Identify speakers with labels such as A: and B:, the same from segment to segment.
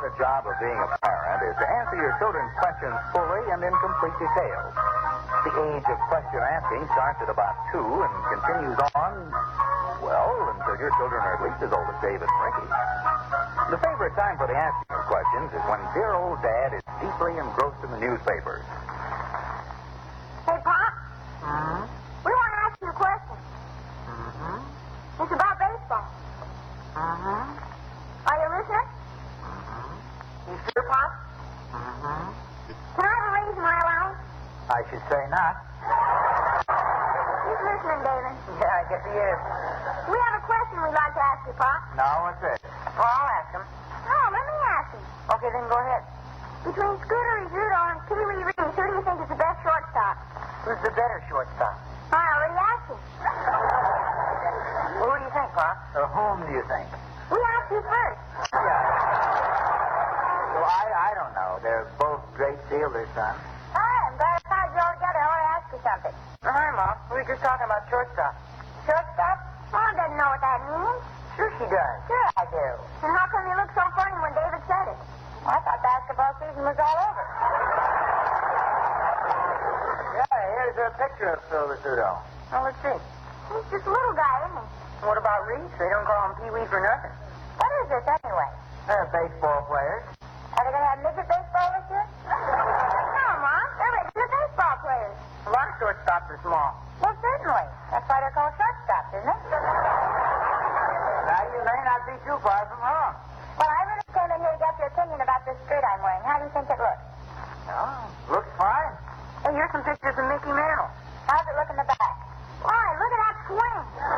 A: the job of being a parent is to answer your children's questions fully and in complete detail. The age of question asking starts at about 2 and continues on, well, until your children are at least as old as David and Ricky. The favorite time for the asking of questions is when dear old Dad is deeply engrossed in the newspapers.
B: Hey, Pop.
C: Hmm?
B: We want to ask you a question.
C: Mm-hmm.
B: It's about baseball.
C: Mm-hmm.
B: Are you listening?
C: You sure, Pop?
A: Mm-hmm.
B: Can I have a raise in my allowance?
A: I should say not.
B: He's listening, David.
C: Yeah, I guess he is.
B: We have a question we'd like to ask you, Pop.
A: No, what's it?
C: Well, I'll ask him.
B: No, let me ask him.
C: Okay, then go ahead.
B: Between Scooter Rizzuto and Pee Wee Reese, who do you think is the best shortstop?
C: Who's the better shortstop?
B: I already asked him.
C: Well, who do you think, Pop?
A: Whom do you think?
B: We asked you first.
A: Well, I don't know. They're both great fielders, son.
B: Hi, I'm glad I found you all together. I want to ask you something.
C: Hi, Mom. We were just talking about shortstop.
B: Shortstop? Mom doesn't know what that means.
C: Sure she does.
B: Sure I do. And how come you look so funny when David said it? I thought basketball season was all over.
A: Yeah, here's a picture of Phil Rizzuto.
C: Well, let's see.
B: He's just a little guy, isn't he?
C: What about Reese? They don't call him Pee Wee for nothing.
B: What is this, anyway?
A: They're baseball players.
B: Are they going to have midget baseball this year? No, Mom. They're regular baseball players.
C: A lot of shortstops are small.
B: Well, certainly. That's why they're called shortstops, isn't it?
A: Now, you may not be too far from wrong.
B: Well, I really came in here to get your opinion about this skirt I'm wearing. How do you think it looks?
A: Oh, looks fine.
C: Hey, here's some pictures of Mickey Mantle.
B: How's it look in the back? Why, look at that swing.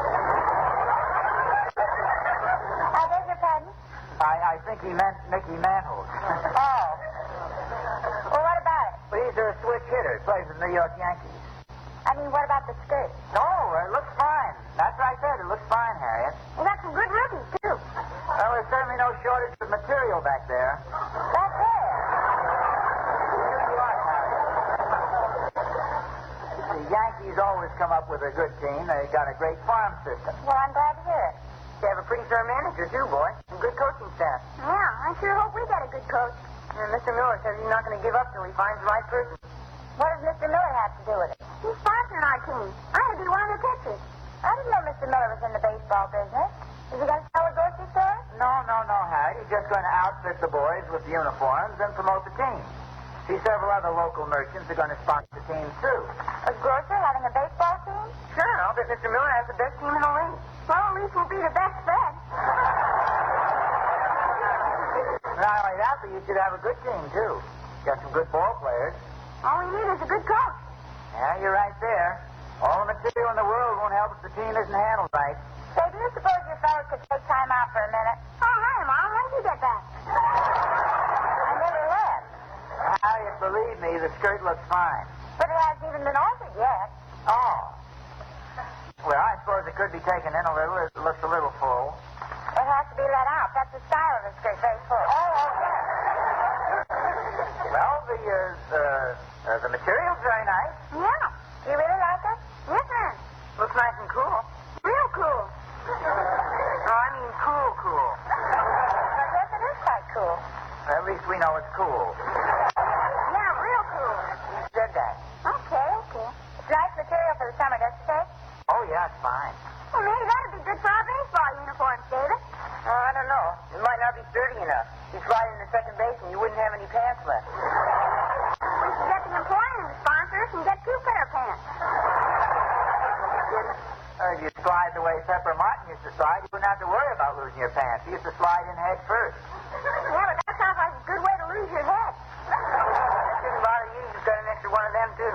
B: I beg your pardon?
A: I think he meant Mickey Mantle.
B: Oh. Well, what about it?
A: But he's a switch hitter. Plays with the New York Yankees.
B: I mean, what about the skirt?
A: No, it looks fine. That's what I said. It looks fine, Harriet.
B: We got some good rookies, too.
A: Well, there's certainly no shortage of material back there.
B: Back there.
A: Here you are, Harriet. The Yankees always come up with a good team. They got a great farm system.
B: Well, I'm glad to hear it.
C: They have a pretty fair manager, too, boy. And good coaching staff.
B: Yeah, I sure hope we get a good coach.
C: And Mr. Miller says he's not going to give up till he finds the right person.
B: What does Mr. Miller have to do with it? He's sponsoring our team. I'm going to be one of the pitchers. I didn't know Mr. Miller was in the baseball business. Is he going to sell a grocery store?
A: No, Harry. He's just going to outfit the boys with the uniforms and promote the team. See, several other local merchants are going to sponsor the team, too.
B: A grocer having a baseball team?
C: Sure, I'll bet Mr. Miller has the best team in the league.
B: Well, at least we'll be the best fed.
A: Not only that, but you should have a good team, too. Got some good ball players.
B: All we need is a good coach.
A: Yeah, you're right there. All the material in the world won't help if the team isn't handled right.
B: Say, do you suppose your fellows could take time out for a minute? Oh, hi, Mom. When did you get back? I never left.
A: Harriet, believe me, the skirt looks fine.
B: But it hasn't even been altered yet.
A: Oh. Well, I suppose it could be taken in a little. It looks a little full.
B: It has to be let out. That's the style of the skirt, very full.
A: Oh, okay. Well, the material's very nice.
B: Yeah. Do you really like it? Yes, ma'am.
C: Looks nice and cool.
B: Real cool.
C: No, I mean cool.
B: I guess it is quite cool.
A: At least we know it's cool.
B: Yeah, real cool.
A: You said that.
B: Okay. It's nice material for the summer, doesn't it, Dave?
A: Oh, yeah, it's fine.
B: Well, maybe that'd be good for our baseball uniforms, David.
C: Oh, I don't know. It might not be sturdy enough. You'd slide into second base and you wouldn't have any pants left.
B: We should get the employer to sponsor us and get 2 pair of pants.
A: If you slide the way Pepper Martin used to slide, you wouldn't have to worry about losing your pants. He used to slide in head first.
B: Yeah, but that sounds like a good way to lose your head.
C: That shouldn't bother you. You've got an extra one of them, too.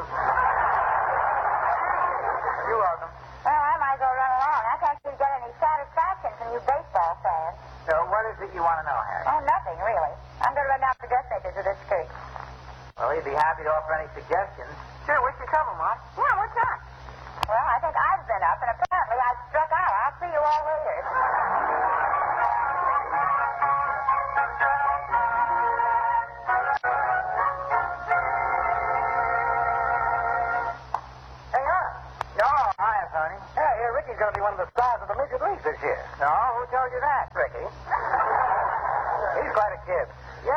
C: You're welcome.
B: Well, I might go run along. I can't seem to get any satisfaction from you baseball fans.
A: So what is it you want to know, Harry?
B: Oh, nothing, really. I'm going to run down to the dressmakers with this skirt.
A: Well, he'd be happy to offer any suggestions.
C: Sure, what's your trouble, Mom?
B: Yeah, what's that? Well, I think I've been up, and apparently I struck out. I'll see you all later.
C: Hang on.
A: No, hi, Tony.
C: Yeah, here, Ricky's going to be one of the stars of the Major Leagues this year.
A: No, who told you that?
C: Ricky. He's quite a kid.
A: Yeah,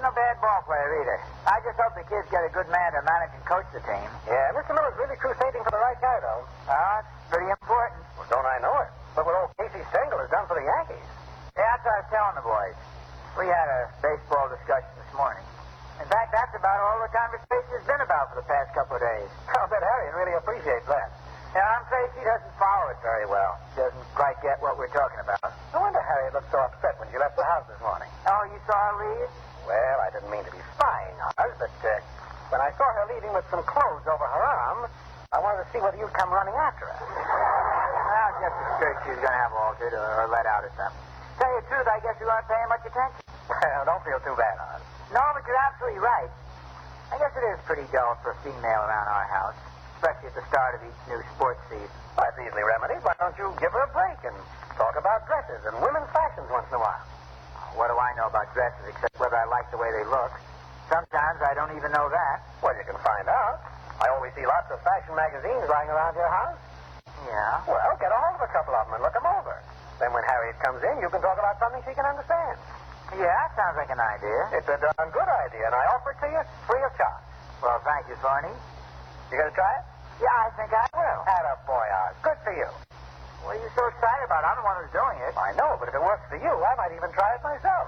C: wasn't no bad ball player either. I just hope the kids get a good man to manage and coach the team.
A: Yeah, Mr. Miller's really crusading for the right guy, though.
C: It's pretty important.
A: Well, don't I know it? Look what old Casey Stengel has done for the Yankees.
C: Yeah, that's what I was telling the boys. We had a baseball discussion this morning. In fact, that's about all the conversation has been about for the past couple of days.
A: I'll bet Harriet really appreciates that.
C: Yeah, I'm afraid she doesn't follow it very well. She doesn't quite get what we're talking about.
A: No wonder Harriet looked so upset when she left the house this morning.
C: Oh, you saw her leave?
A: Well, I didn't mean to be spying on her, but when I saw her leaving with some clothes over her arm, I wanted to see whether you'd come running after her.
C: Well, just a skirt she was going to have altered or let out or something. Tell you the truth, I guess you weren't paying much attention.
A: Well, don't feel too bad on it.
C: No, but you're absolutely right. I guess it is pretty dull for a female around our house, especially at the start of each new sports season.
A: Well, that's easily remedied. Why don't you give her a break and talk about dresses and women's fashions once in a while?
C: What do I know about dresses except whether I like the way they look? Sometimes I don't even know that.
A: Well, you can find out. I always see lots of fashion magazines lying around your house.
C: Yeah?
A: Well, get a hold of a couple of them and look them over. Then when Harriet comes in, you can talk about something she can understand.
C: Yeah, sounds like an idea.
A: It's a darn good idea, and I offer it to you free of charge.
C: Well, thank you, Thorny.
A: You going to try it?
C: Yeah, I think I will.
A: Attaboy, Oz. Good for you.
C: What are you so excited about? I'm the one who's doing it.
A: I know, but if it works for you, I might even try it myself.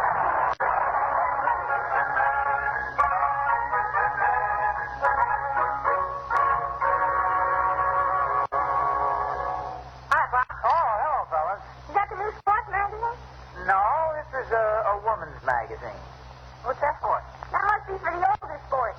B: Hi, Bob.
C: Oh, hello, fellas.
B: Is that the new sports magazine?
C: No, this is a woman's magazine.
B: What's that for? That must be for the older sports.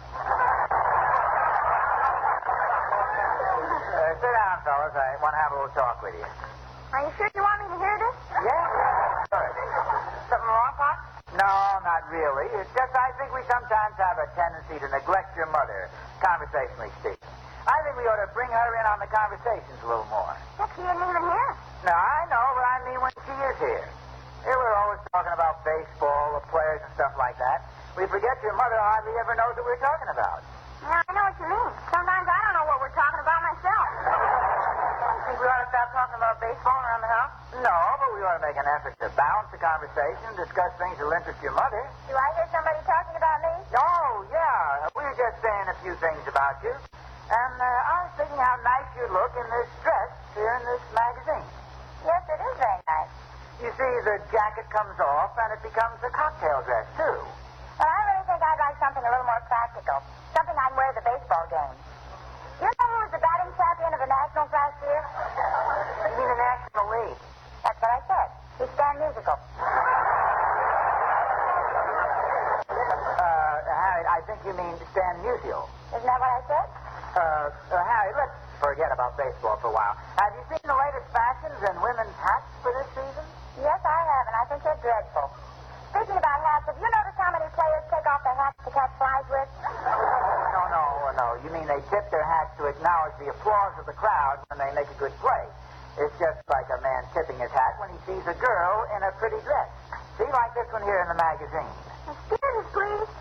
C: Sit down, fellas. I want to have a little talk with you.
B: Are you sure you want me to hear this?
C: Yeah? Sure.
B: Something wrong, Pop?
C: No, not really. It's just I think we sometimes have a tendency to neglect your mother, conversationally speaking. I think we ought to bring her in on the conversations a little more.
B: But she isn't even here.
C: No, I know, but I mean when she is here. Here we're always talking about baseball, the players, and stuff like that. We forget your mother hardly ever knows what we're talking about.
B: Yeah, I know what you mean. Sometimes I don't know what we're talking about myself.
C: Think we ought to stop talking about baseball around the house? No, but we ought to make an effort to balance the conversation, discuss things that will interest your mother.
B: Do I hear somebody talking about me?
C: Oh, yeah. We were just saying a few things about you. And I was thinking how nice you look in this dress here in this magazine.
B: Yes, it is very nice.
C: You see, the jacket comes off, and it becomes a cocktail dress, too.
B: But I really think I'd like something a little more practical. Something I can wear to the baseball game. You know who was the batting champion of the Nationals last year?
C: You mean the National League?
B: That's what I said. He's Stan Musical.
C: Harry, I think you mean Stan Musial.
B: Isn't that what I said?
C: Harry, let's forget about baseball for a while. Have you seen the latest fashions in women's hats for this season?
B: Yes, I have, and I think they're dreadful. Speaking about hats, have you noticed how many players take off their hats to catch flies with?
C: No. You mean they tip their hats to acknowledge the applause of the crowd when they make a good play. It's just like a man tipping his hat when he sees a girl in a pretty dress. See, like this one here in the magazine.
B: Excuse me, please.